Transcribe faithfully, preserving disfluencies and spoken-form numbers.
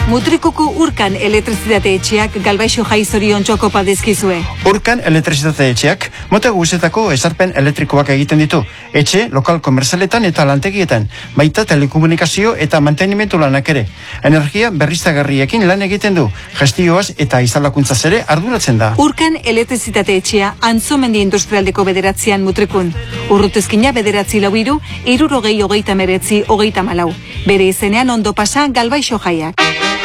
Mutrikuko Urkan elektrizitate etxeak Galbaixo Jai zorion txokopa dizkizue. Urkan elektrizitate etxeak mota guzetako esarpen elektrikoak egiten ditu. Etxe, lokal komerzialetan eta lantegietan, baita telekomunikazio eta mantenimentu lanak ere. Energia berriztagarriekin lan egiten du, gestioaz eta izalakuntzaz ere arduratzen da. Urkan elektrizitate etxea Antzomendi Industrialdeko bederatzean Mutrikun. Urrutezkina bederatzi lau hiru, hirurogei hogeita meretzi hogeita malau. Bere izenean ondo pasa Galbaixo Jaiak.